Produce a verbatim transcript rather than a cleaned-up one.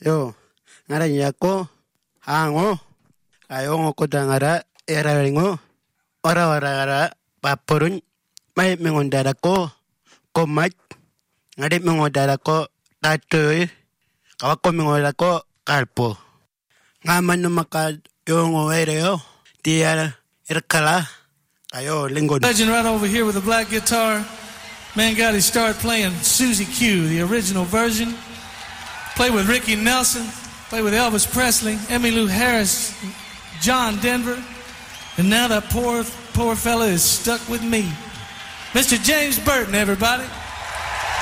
Yo, ngarannya ko, hango, ayo ngoko dangara, era ringo, ora ora ora, paporun, may mengondara ko, komat, ngari mengondara ko, tatoy, kawako mengondara ko, kalpo. Ngaman numaka yung oereo, tiara, irkala, ayo lingon. Legend right over here with a black guitar. Man got his start playing Susie Q, the original version. Played with Ricky Nelson, played with Elvis Presley, Emmylou Harris, John Denver, and now that poor, poor fella is stuck with me. Mister James Burton, everybody.